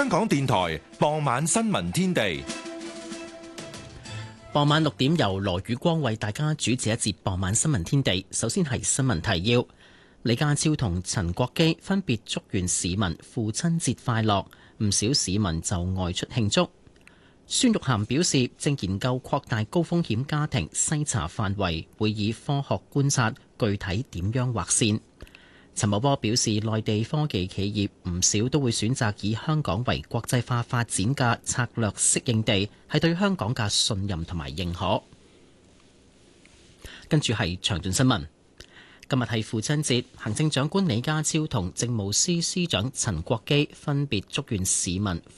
香港電台傍晚新聞天地。 傍晚6點由羅宇光為大家主持一節傍晚新聞天地。首先係新聞提要：李家超同陳國基分別祝願市民父親節快樂，唔少市民就外出慶祝。孫玉菡表示，正研究擴大高風險家庭篩查範圍，會以科學觀察，具體點樣劃線。陳茂波表示，內地科技企業唔少都會選擇以香港為國際化發展嘅策略適應地，係對香港嘅信任同埋認可。跟住係詳盡新聞。今日係父親節，行政長官李家超同政務司司長陳國基分別祝願市民